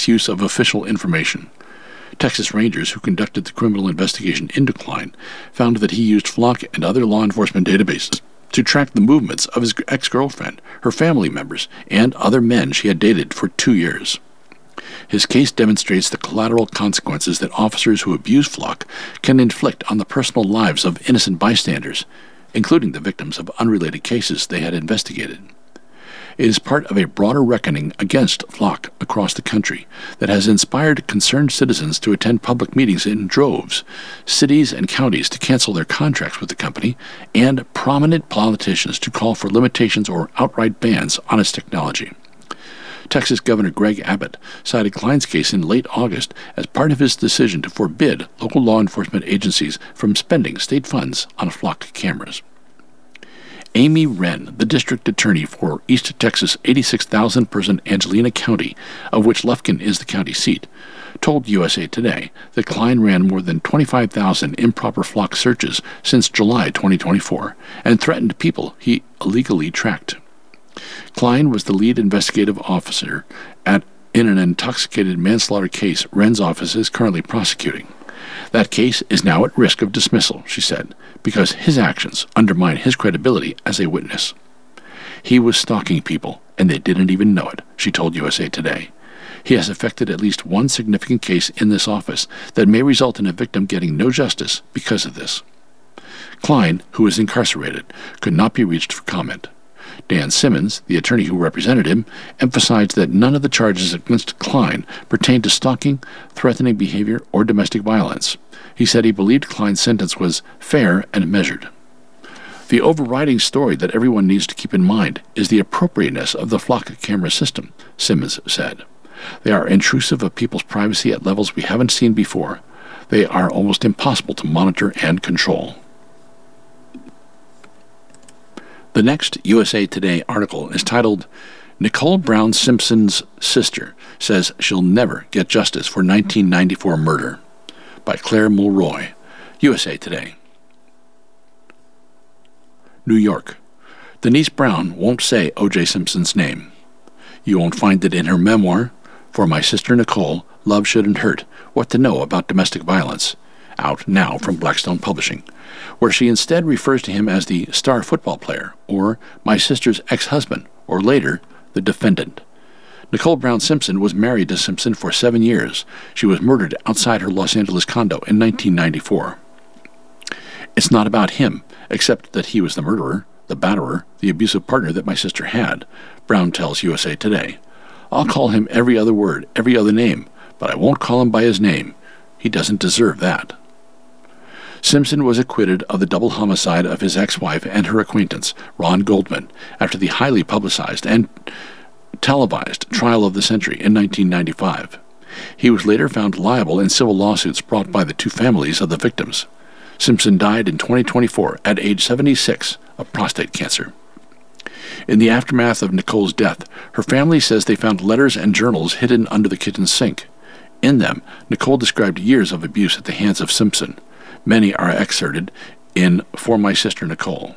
misuse of official information. Texas Rangers, who conducted the criminal investigation into Klein, found that he used Flock and other law enforcement databases to track the movements of his ex-girlfriend, her family members, and other men she had dated for 2 years. His case demonstrates the collateral consequences that officers who abuse Flock can inflict on the personal lives of innocent bystanders, including the victims of unrelated cases they had investigated. It is part of a broader reckoning against Flock across the country that has inspired concerned citizens to attend public meetings in droves, cities and counties to cancel their contracts with the company, and prominent politicians to call for limitations or outright bans on its technology. Texas Governor Greg Abbott cited Klein's case in late August as part of his decision to forbid local law enforcement agencies from spending state funds on Flock cameras. Amy Wren, the district attorney for East Texas' 86,000-person Angelina County, of which Lufkin is the county seat, told USA Today that Klein ran more than 25,000 improper Flock searches since July 2024 and threatened people he illegally tracked. Klein was the lead investigative officer in an intoxicated manslaughter case Wren's office is currently prosecuting. That case is now at risk of dismissal, she said, because his actions undermine his credibility as a witness. He was stalking people, and they didn't even know it, she told USA Today. He has affected at least one significant case in this office that may result in a victim getting no justice because of this. Klein, who is incarcerated, could not be reached for comment. Dan Simmons, the attorney who represented him, emphasized that none of the charges against Klein pertained to stalking, threatening behavior, or domestic violence. He said he believed Klein's sentence was fair and measured. The overriding story that everyone needs to keep in mind is the appropriateness of the Flock camera system, Simmons said. They are intrusive of people's privacy at levels we haven't seen before. They are almost impossible to monitor and control. The next USA Today article is titled, Nicole Brown Simpson's Sister Says She'll Never Get Justice for 1994 Murder, by Claire Mulroy, USA Today. New York. Denise Brown won't say O.J. Simpson's name. You won't find it in her memoir, For My Sister Nicole, Love Shouldn't Hurt, What to Know About Domestic Violence, out now from Blackstone Publishing, where she instead refers to him as the star football player, or my sister's ex-husband, or later, the defendant. Nicole Brown Simpson was married to Simpson for 7 years. She was murdered outside her Los Angeles condo in 1994. It's not about him, except that he was the murderer, the batterer, the abusive partner that my sister had, Brown tells USA Today. I'll call him every other word, every other name, but I won't call him by his name. He doesn't deserve that. Simpson was acquitted of the double homicide of his ex-wife and her acquaintance, Ron Goldman, after the highly publicized and televised trial of the century in 1995. He was later found liable in civil lawsuits brought by the two families of the victims. Simpson died in 2024 at age 76 of prostate cancer. In the aftermath of Nicole's death, her family says they found letters and journals hidden under the kitchen sink. In them, Nicole described years of abuse at the hands of Simpson. Many are excerpted in For My Sister Nicole.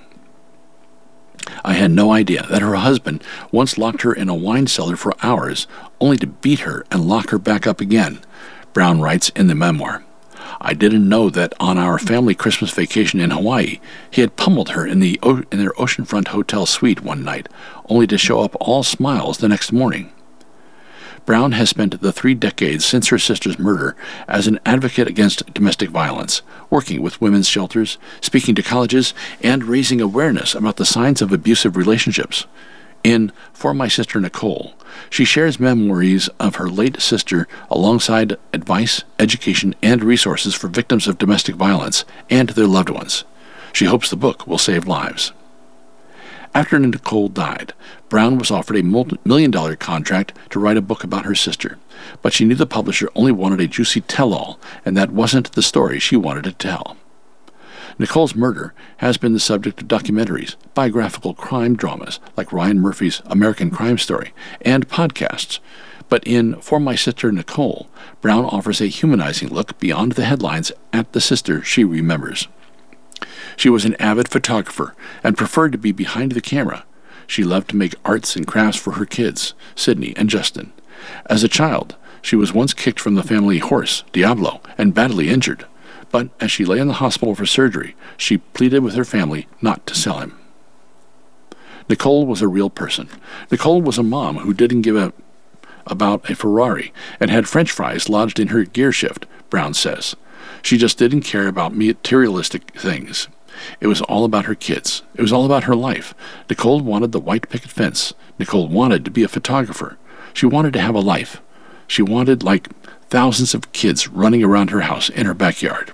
I had no idea that her husband once locked her in a wine cellar for hours, only to beat her and lock her back up again, Brown writes in the memoir. I didn't know that on our family Christmas vacation in Hawaii, he had pummeled her in their oceanfront hotel suite one night, only to show up all smiles the next morning. Brown has spent the 3 decades since her sister's murder as an advocate against domestic violence, working with women's shelters, speaking to colleges, and raising awareness about the signs of abusive relationships. In For My Sister Nicole, she shares memories of her late sister alongside advice, education, and resources for victims of domestic violence and their loved ones. She hopes the book will save lives. After Nicole died, Brown was offered a multi-million-dollar contract to write a book about her sister, but she knew the publisher only wanted a juicy tell-all, and that wasn't the story she wanted to tell. Nicole's murder has been the subject of documentaries, biographical crime dramas like Ryan Murphy's American Crime Story, and podcasts. But in For My Sister Nicole, Brown offers a humanizing look beyond the headlines at the sister she remembers. She was an avid photographer and preferred to be behind the camera. She loved to make arts and crafts for her kids, Sydney and Justin. As a child, She was once kicked from the family horse, Diablo, and badly injured. But as she lay in the hospital for surgery, she pleaded with her family not to sell him. Nicole was a real person. Nicole was a mom who didn't give a about a Ferrari and had French fries lodged in her gear shift, Brown says. She just didn't care about materialistic things. It was all about her kids. It was all about her life. Nicole wanted the white picket fence. Nicole wanted to be a photographer. She wanted to have a life. She wanted, like thousands of kids running around her house in her backyard.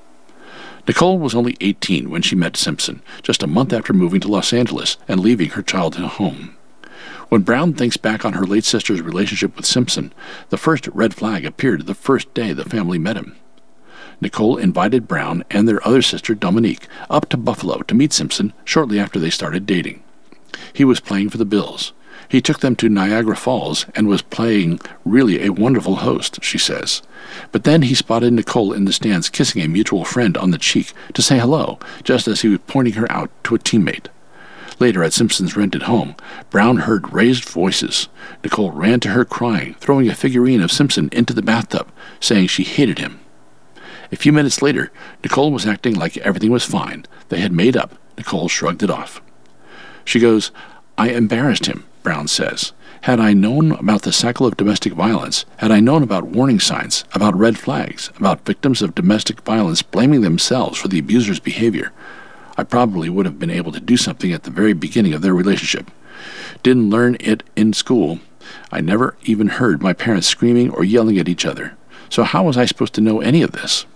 Nicole was only 18 when she met Simpson, just a month after moving to Los Angeles and leaving her childhood home. When Brown thinks back on her late sister's relationship with Simpson, the first red flag appeared the first day the family met him. Nicole invited Brown and their other sister, Dominique, up to Buffalo to meet Simpson shortly after they started dating. He was playing for the Bills. He took them to Niagara Falls and was playing really a wonderful host, she says. But then he spotted Nicole in the stands kissing a mutual friend on the cheek to say hello, just as he was pointing her out to a teammate. Later, at Simpson's rented home, Brown heard raised voices. Nicole ran to her crying, throwing a figurine of Simpson into the bathtub, saying she hated him. A few minutes later, Nicole was acting like everything was fine. They had made up. Nicole shrugged it off. She goes, "I embarrassed him," Brown says. "Had I known about the cycle of domestic violence, had I known about warning signs, about red flags, about victims of domestic violence blaming themselves for the abuser's behavior, I probably would have been able to do something at the very beginning of their relationship. Didn't learn it in school. I never even heard my parents screaming or yelling at each other. So how was I supposed to know any of this?"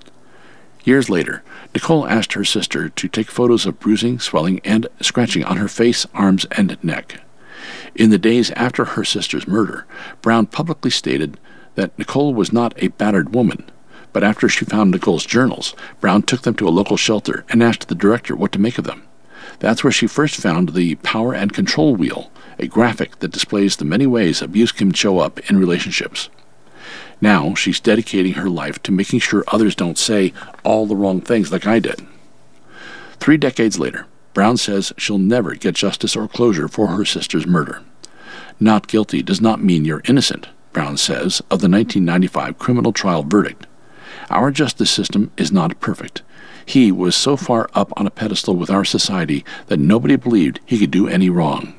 Years later, Nicole asked her sister to take photos of bruising, swelling, and scratching on her face, arms, and neck. In the days after her sister's murder, Brown publicly stated that Nicole was not a battered woman. But after she found Nicole's journals, Brown took them to a local shelter and asked the director what to make of them. That's where she first found the power and control wheel, a graphic that displays the many ways abuse can show up in relationships. Now she's dedicating her life to making sure others don't say all the wrong things like I did. 3 decades later, Brown says she'll never get justice or closure for her sister's murder. Not guilty does not mean you're innocent, Brown says of the 1995 criminal trial verdict. Our justice system is not perfect. He was so far up on a pedestal with our society that nobody believed he could do any wrong.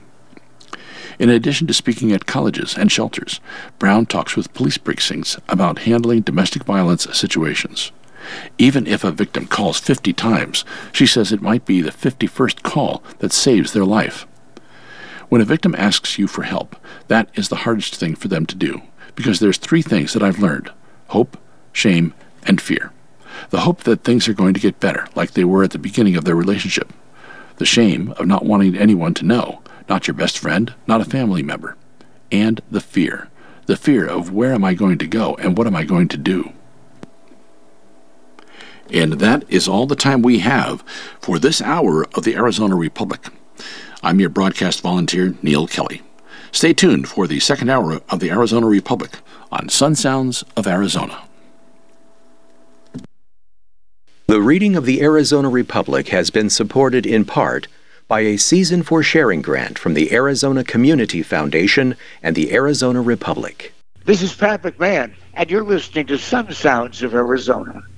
In addition to speaking at colleges and shelters, Brown talks with police precincts about handling domestic violence situations. Even if a victim calls 50 times, she says it might be the 51st call that saves their life. When a victim asks you for help, that is the hardest thing for them to do, because there's 3 things that I've learned: hope, shame, and fear. The hope that things are going to get better, like they were at the beginning of their relationship. The shame of not wanting anyone to know, not your best friend, not a family member. And the fear of where am I going to go and what am I going to do? And that is all the time we have for this hour of the Arizona Republic. I'm your broadcast volunteer, Neil Kelly. Stay tuned for the second hour of the Arizona Republic on Sun Sounds of Arizona. The reading of the Arizona Republic has been supported in part by a Season for Sharing grant from the Arizona Community Foundation and the Arizona Republic. This is Pat McMahon, and you're listening to Sun Sounds of Arizona.